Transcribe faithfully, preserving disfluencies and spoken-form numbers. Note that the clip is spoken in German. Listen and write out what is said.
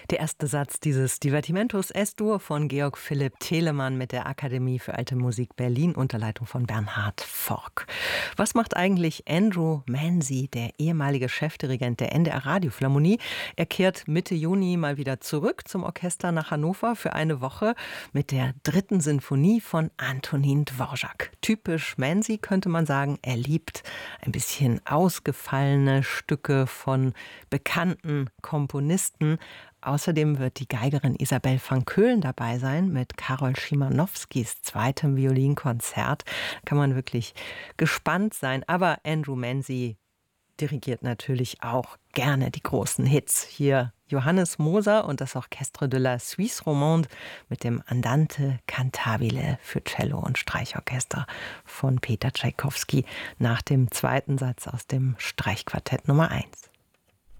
Der erste Satz dieses Divertimentos Es-Dur von Georg Philipp Telemann mit der Akademie für Alte Musik Berlin unter Leitung von Bernhard Forck. Was macht eigentlich Andrew Manzi, der ehemalige Chefdirigent der N D R Radiophilharmonie? Er kehrt Mitte Juni mal wieder zurück zum Orchester nach Hannover für eine Woche mit der dritten Sinfonie von Antonin Dvorak. Typisch Manzi könnte man sagen, er liebt ein bisschen ausgefallene Stücke von bekannten Komponisten. Außerdem wird die Geigerin Isabel van Kölen dabei sein mit Karol Szymanowskis zweitem Violinkonzert. Kann man wirklich gespannt sein. Aber Andrew Manzi dirigiert natürlich auch gerne die großen Hits. Hier Johannes Moser und das Orchestre de la Suisse Romande mit dem Andante Cantabile für Cello und Streichorchester von Peter Tschaikowski nach dem zweiten Satz aus dem Streichquartett Nummer eins.